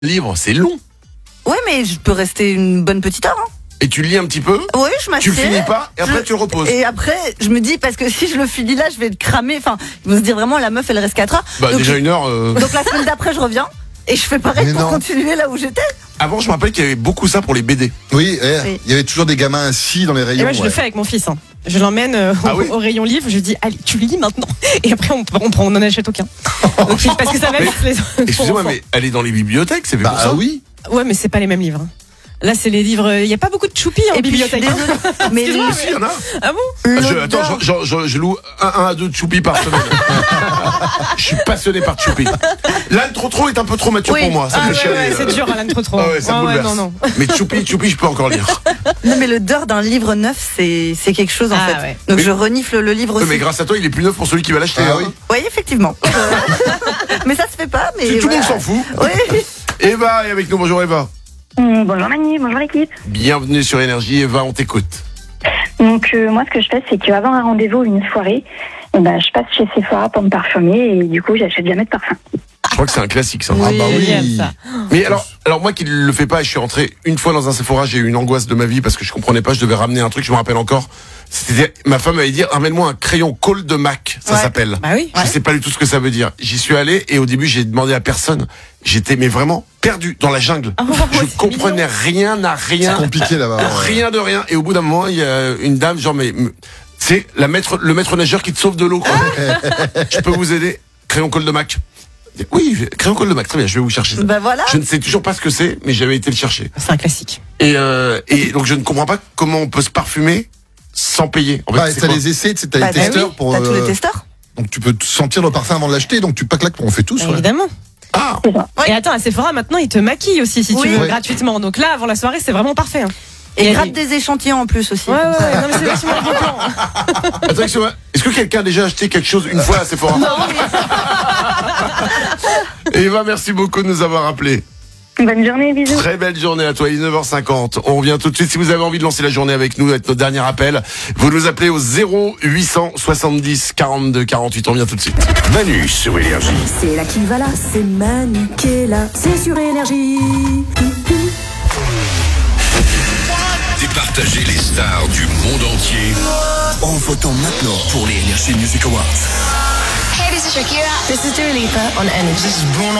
Livre, c'est long. Ouais, mais je peux rester une bonne petite heure. Hein. Et tu lis un petit peu. Oui, je m'assieds. Tu le finis pas et après tu le reposes. Et après, je me dis, parce que si je le finis là, je vais être cramée. Enfin, ils vont se dire vraiment, la meuf, elle reste 4 heures. Bah, donc, déjà une heure. Donc la semaine d'après, je reviens. Et je fais pareil Mais pour non. continuer là où j'étais. Avant, je me rappelle qu'il y avait beaucoup ça pour les BD. Oui, Oui. il y avait toujours des gamins assis dans les Et rayons. moi, je le fais avec mon fils. Hein. Je l'emmène Ah oui au rayon livre. Je lui dis, allez, tu lis maintenant. Et après, on n'en achète aucun. Donc, parce que ça va Mais, vite les Excusez-moi, enfants. mais elle est dans les bibliothèques, c'est fait pour Bah ça. oui. Ouais, mais c'est pas les mêmes livres. Là, c'est les livres. Il n'y a pas beaucoup de choupi en Et puis, je suis bibliothèque. désolée, mais Excuse-moi, Si, il y en a. Ah bon? Attends, je loue un à deux Choupi par semaine. Je suis passionné par Choupi. L'âne trop est un peu trop mature Oui. pour moi. Ça me fait chialer. ouais, c'est dur, Alan, trop. Ah ouais, ça me bouleverse. non. Mais Choupi, je peux encore lire. Non, mais l'odeur d'un livre neuf, c'est quelque chose en Ah, fait. ouais. Donc Mais- je renifle le livre aussi. Mais grâce à toi, il est plus neuf pour celui qui va l'acheter. Ah hein. oui. Oui, effectivement. Mais ça se fait pas. Mais Tout le monde voilà. s'en fout. Oui. Eva est avec nous. Bonjour Eva. Bonjour Manu, bonjour l'équipe. Bienvenue sur Énergie. Eva, on t'écoute. Donc moi ce que je fais c'est qu'avant un rendez-vous, une soirée, je passe chez Sephora pour me parfumer et du coup j'achète jamais de parfum. Je crois que c'est un classique ça. Ah bah oui. Génial, ça. Mais alors moi qui le fais pas, je suis rentré une fois dans un Sephora, j'ai eu une angoisse de ma vie parce que je comprenais pas, je devais ramener un truc, je me rappelle encore. C'était ma femme m'avait dit ramène-moi un crayon Cole de Mac, ça Ouais. s'appelle. Bah oui. Je sais pas du tout ce que ça veut dire. J'y suis allé et au début j'ai demandé à personne. J'étais mais vraiment perdu dans la jungle. Je c'est comprenais rien à C'est rien, compliqué là-bas. ouais. rien de rien. Et au bout d'un moment il y a une dame genre c'est le maître nageur qui te sauve de l'eau. quoi. Je peux vous aider? Crayon Cole de Mac. Oui, crayon Cole de Mac. Très bien, je vais vous chercher ça. Ben voilà. Je ne sais toujours pas ce que c'est, mais j'avais été le chercher. C'est un classique. Et donc je ne comprends pas comment on peut se parfumer sans payer. En fait, Bah, c'est t'as quoi les essais, t'as Bah, les testeurs oui, pour. T'as tous les testeurs. Donc tu peux sentir le parfum avant de l'acheter, donc tu pas claques, on fait tous. Ouais. Évidemment. Ah, C'est ça. Et attends, à Sephora, maintenant, ils te maquillent aussi, si Oui. tu veux, Ouais. gratuitement. Donc là, avant la soirée, c'est vraiment parfait. Hein. Et Et- gratte des échantillons en plus aussi. Ouais. Non, mais c'est vachement bon plan. attends, excuse-moi. Est-ce que quelqu'un a déjà acheté quelque chose une fois à Sephora? Eva, merci beaucoup de nous avoir appelés. Bonne journée, bisous. Très belle journée à toi, il est 9h50. On revient tout de suite. Si vous avez envie de lancer la journée avec nous, avec notre dernier appel, vous nous appelez au 0800 70 42 48. On revient tout de suite. Manu sur Énergie. C'est là qui va là, c'est Manu qui est là, c'est sur Énergie. Départager les stars du monde entier en votant maintenant pour les Energy Music Awards. Hey, this is Shakira. This is Dua Lipa on Energy.